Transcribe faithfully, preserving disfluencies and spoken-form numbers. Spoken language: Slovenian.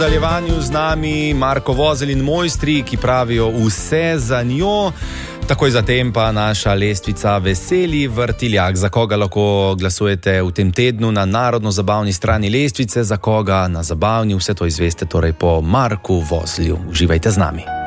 V nadaljevanju z nami Marko Vozelj in mojstri, ki pravijo vse za njo. Takoj zatem pa naša lestvica Veseli vrtiljak. Za koga lahko glasujete v tem tednu na narodno-zabavni strani lestvice, za koga na zabavni, vse to izveste torej po Marku Vozlju. Uživajte z nami.